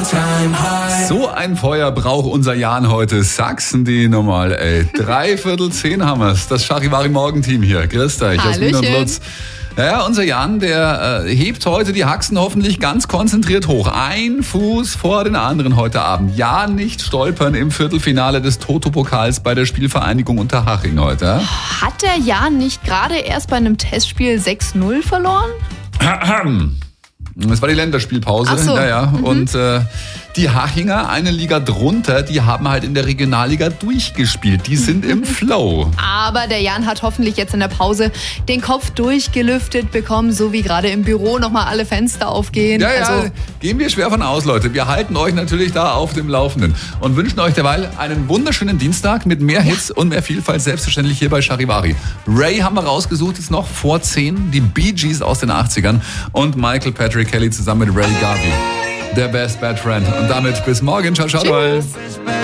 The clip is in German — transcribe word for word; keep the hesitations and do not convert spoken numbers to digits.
So ein Feuer braucht unser Jan heute. Sachsen die normal, ey. Dreiviertel zehn haben wir's. Das Charivari-Morgenteam hier. Grüßt euch, Jasmin und Lutz. Ja, unser Jan, der äh, hebt heute die Haxen hoffentlich ganz konzentriert hoch. Ein Fuß vor den anderen heute Abend. Ja, nicht stolpern im Viertelfinale des Toto-Pokals bei der Spielvereinigung Unterhaching heute. Ja? Hat der Jan nicht gerade erst bei einem Testspiel sechs null verloren? Das war die Länderspielpause. Ach so. Ja, ja. Mhm. Und äh, die Hachinger, eine Liga drunter, die haben halt in der Regionalliga durchgespielt. Die sind im Flow. Aber der Jan hat hoffentlich jetzt in der Pause den Kopf durchgelüftet bekommen, so wie gerade im Büro nochmal alle Fenster aufgehen. Ja, ja, also, gehen wir schwer von aus, Leute. Wir halten euch natürlich da auf dem Laufenden und wünschen euch derweil einen wunderschönen Dienstag mit mehr Hits und mehr Vielfalt, selbstverständlich hier bei Charivari. Ray haben wir rausgesucht, jetzt noch vor zehn, die Bee Gees aus den achtzigern und Michael Patrick Kelly zusammen mit Ray Garvey. Der Best Bad Friend. Und damit bis morgen. Ciao, ciao. Tschüss.